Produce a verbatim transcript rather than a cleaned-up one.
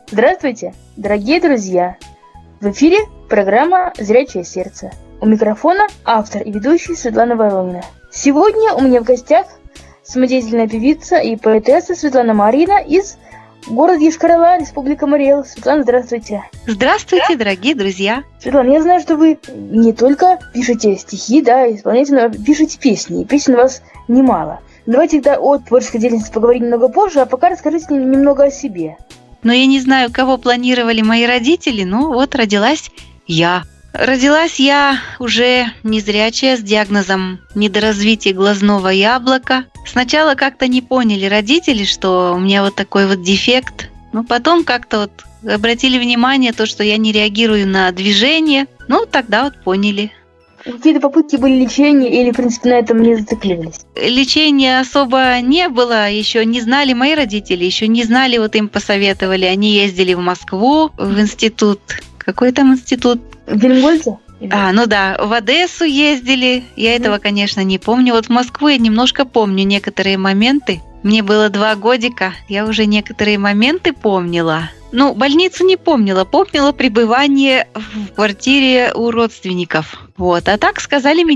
Здравствуйте, дорогие друзья! В эфире программа «Зрячее сердце». У микрофона автор и ведущий Светлана Воронина. Сегодня у меня в гостях самодеятельная певица и поэтесса Светлана Марина из города Йошкар-Ола, Республика Марий-Эл. Светлана, здравствуйте. Здравствуйте, дорогие друзья. Светлана, я знаю, что вы не только пишете стихи, да, исполняете, но пишете песни. И песен у вас немало. Давайте тогда о творческой деятельности поговорим немного позже, а пока расскажите немного о себе. Но я не знаю, кого планировали мои родители, но вот родилась я. Родилась я уже незрячая, с диагнозом недоразвития глазного яблока. Сначала как-то не поняли родители, что у меня вот такой вот дефект. Но потом как-то вот обратили внимание, то, что я не реагирую на движение. Ну, тогда вот поняли. Какие-то попытки были лечения или, в принципе, на этом не зациклились? Лечения особо не было, еще не знали мои родители, еще не знали, вот им посоветовали. Они ездили в Москву, в институт. Какой там институт? В Бенгольце? А, ну да, в Одессу ездили. Я mm. этого, конечно, не помню. Вот в Москву я немножко помню некоторые моменты. Мне было два годика, я уже некоторые моменты помнила. Ну, больницу не помнила, помнила пребывание в квартире у родственников. Вот, а так сказали